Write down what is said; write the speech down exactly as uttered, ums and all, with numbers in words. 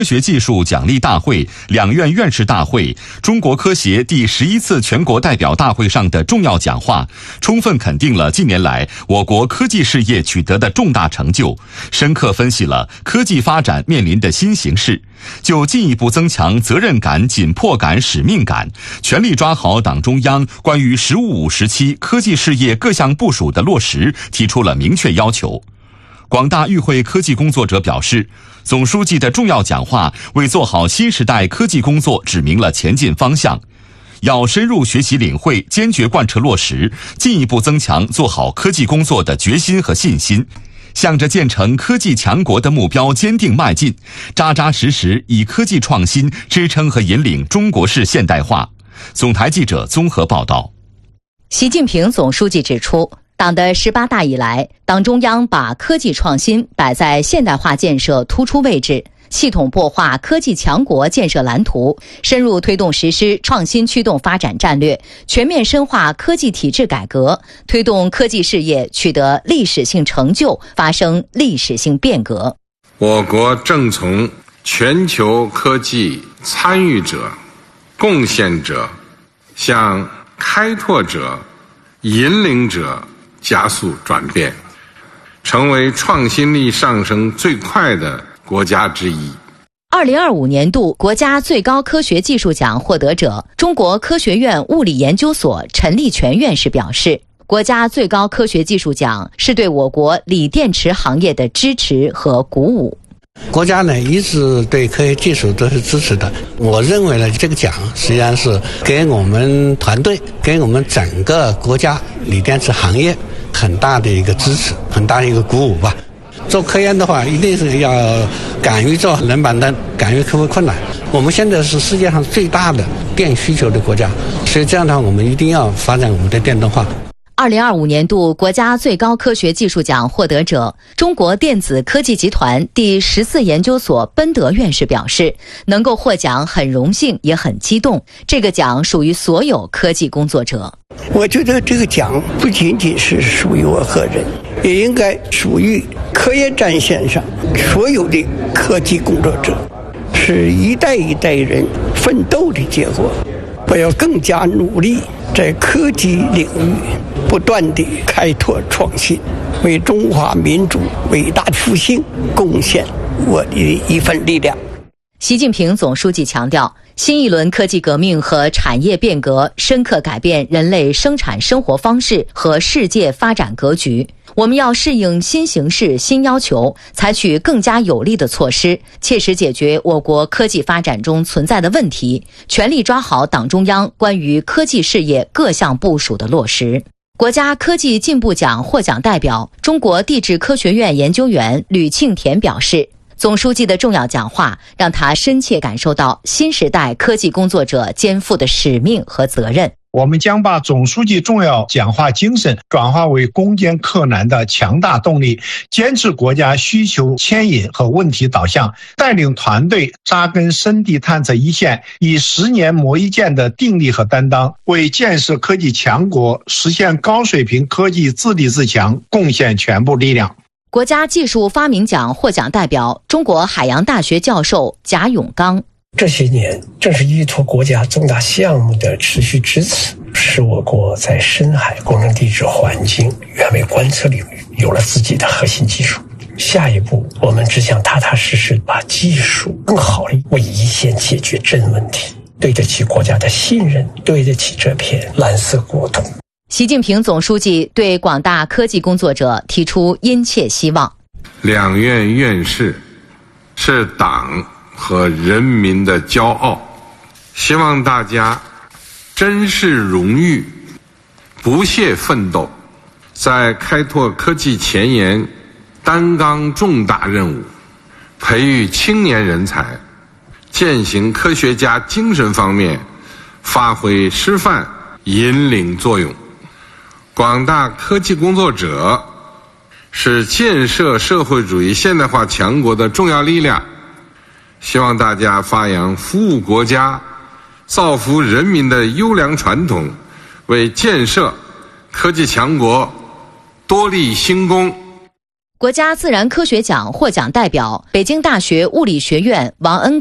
科学技术奖励大会、两院院士大会、中国科协第十一次全国代表大会上的重要讲话，充分肯定了近年来我国科技事业取得的重大成就，深刻分析了科技发展面临的新形势，就进一步增强责任感、紧迫感、使命感，全力抓好党中央关于“十五五”时期科技事业各项部署的落实，提出了明确要求。广大与会科技工作者表示，总书记的重要讲话为做好新时代科技工作指明了前进方向，要深入学习领会，坚决贯彻落实，进一步增强做好科技工作的决心和信心，向着建成科技强国的目标坚定迈进，扎扎实实以科技创新支撑和引领中国式现代化。总台记者综合报道。 习近平总书记指出，党的十八大以来，党中央把科技创新摆在现代化建设突出位置，系统擘画科技强国建设蓝图，深入推动实施创新驱动发展战略，全面深化科技体制改革，推动科技事业取得历史性成就，发生历史性变革。 我国正从全球科技参与者、贡献者向开拓者、引领者加速转变，成为创新力上升最快的国家之一。 二零二五年度国家最高科学技术奖获得者、中国科学院物理研究所陈立全院士表示，国家最高科学技术奖是对我国锂电池行业的支持和鼓舞。 国家呢一直对科学技术都是支持的，我认为呢这个奖实际上是给我们团队、给我们整个国家锂电池行业很大的一个支持，很大的一个鼓舞吧。做科研的话，一定是要敢于做冷板凳，敢于克服困难。我们现在是世界上最大的电需求的国家，所以这样的话，我们一定要发展我们的电动化。 二零二五年度国家最高科学技术奖获得者、中国电子科技集团第十四研究所奔德院士表示，能够获奖很荣幸也很激动，这个奖属于所有科技工作者。 我觉得这个奖不仅仅是属于我个人，也应该属于科研战线上所有的科技工作者，是一代一代人奋斗的结果。我要更加努力，在科技领域不断地开拓创新，为中华民族伟大复兴贡献我的一份力量。 习近平总书记强调，新一轮科技革命和产业变革深刻改变人类生产生活方式和世界发展格局。我们要适应新形势、新要求，采取更加有力的措施，切实解决我国科技发展中存在的问题，全力抓好党中央关于科技事业各项部署的落实。国家科技进步奖获奖代表、中国地质科学院研究员吕庆田表示，总书记的重要讲话让他深切感受到新时代科技工作者肩负的使命和责任。 我们将把总书记重要讲话精神转化为攻坚克难的强大动力，坚持国家需求牵引和问题导向，带领团队扎根深地探测一线，以十年磨一剑的定力和担当，为建设科技强国、实现高水平科技自立自强贡献全部力量。 国家技术发明奖获奖代表、中国海洋大学教授贾永刚， 这些年正是依托国家重大项目的持续支持，使我国在深海工程地质环境远位观测领域有了自己的核心技术。下一步，我们只想踏踏实实把技术更好地为一线解决真问题，对得起国家的信任，对得起这片蓝色国土。 习近平总书记对广大科技工作者提出殷切希望。 两院院士是党和人民的骄傲，希望大家珍视荣誉，不懈奋斗，在开拓科技前沿担纲重大任务，培育青年人才，践行科学家精神方面发挥示范引领作用。广大科技工作者是建设社会主义现代化强国的重要力量，希望大家发扬服务国家、造福人民的优良传统，为建设科技强国多立新功。 国家自然科学奖获奖代表，北京大学物理学院王恩